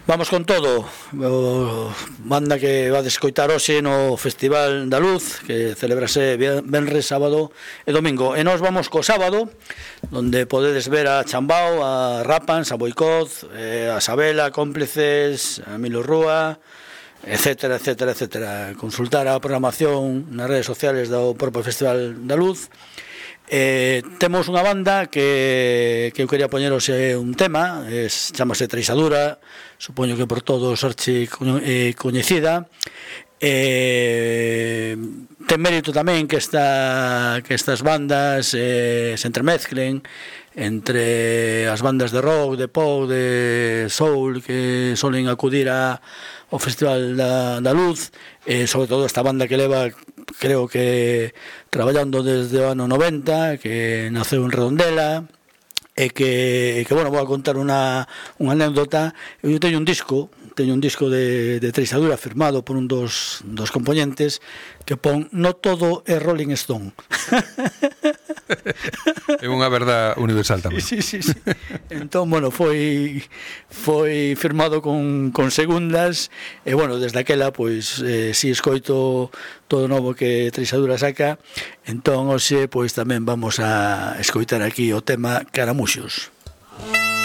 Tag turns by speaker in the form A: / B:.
A: Vamos con todo. Banda que va a escoitar hoxe no Festival da Luz, que celebrase venres, sábado e domingo. E nós vamos co sábado, onde podedes ver a Chambao, a Rapans, a Boicoz, a Sabela, Cómplices, a Milo Rúa, etcétera, etcétera, etcétera. Consultar a programación nas redes sociales do propio Festival da Luz. Temos unha banda que eu quería poñeros un tema, chamase Treixadura, supoño que por todos arche coñecida. Ten mérito tamén que estas bandas se entremezclen entre as bandas de rock, de pop, de soul que solen acudir ao Festival da Luz, sobre todo esta banda que leva, creo que traballando desde o ano 90, que naceu en Redondela, e que bueno, vou a contar unha anécdota. Eu teño un disco de Treixadura firmado por un dos componentes que pon "No todo é Rolling Stone".
B: É unha verdad universal tamén.
A: Sí. Entón, bueno, foi firmado con segundas, e bueno, desde aquela, pois, si escoito todo novo que Treixadura saca. Entón, hoxe, pois, tamén vamos a escoitar aquí o tema Caramuxos.